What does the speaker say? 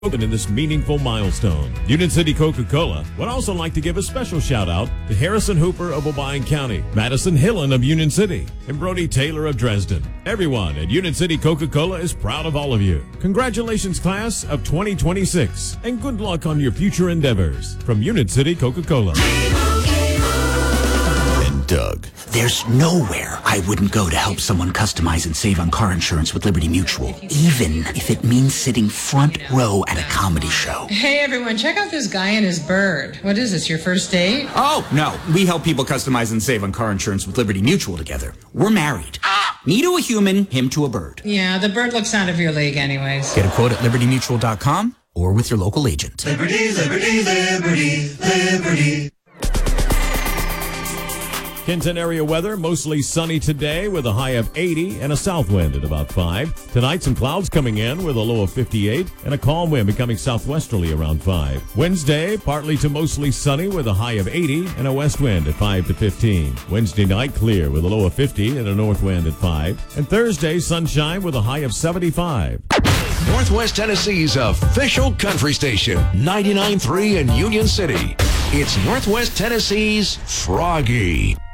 in this meaningful milestone. Union City Coca-Cola would also like to give a special shout out to Harrison Hooper of Obion County, Madison Hillen of Union City, and Brody Taylor of Dresden. Everyone at Union City Coca-Cola is proud of all of you. Congratulations, class of 2026, and good luck on your future endeavors. From Union City Coca-Cola. And Doug. There's nowhere I wouldn't go to help someone customize and save on car insurance with Liberty Mutual, even if it means sitting front row at a comedy show. Hey everyone, check out this guy and his bird. What is this, your first date? Oh, no. We help people customize and save on car insurance with Liberty Mutual together. We're married. Me to a human, him to a bird. Yeah, the bird looks out of your league anyways. Get a quote at libertymutual.com or with your local agent. Liberty, liberty, liberty, liberty. Kenton area weather, mostly sunny today with a high of 80 and a south wind at about 5. Tonight, some clouds coming in with a low of 58 and a calm wind becoming southwesterly around 5. Wednesday, partly to mostly sunny with a high of 80 and a west wind at 5 to 15. Wednesday night, clear with a low of 50 and a north wind at 5. And Thursday, sunshine with a high of 75. Northwest Tennessee's official country station, 99.3 in Union City. It's Northwest Tennessee's Froggy.